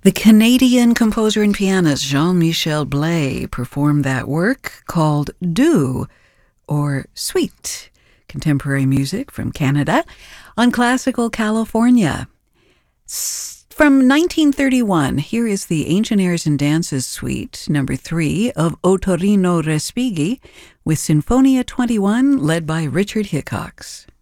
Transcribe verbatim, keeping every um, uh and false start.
The Canadian composer and pianist Jean-Michel Blais performed that work called Doux, or Sweet, contemporary music from Canada, on Classical California. From nineteen thirty-one, here is the Ancient Airs and Dances Suite, number three, of Ottorino Respighi, with Sinfonia twenty-one, led by Richard Hickox.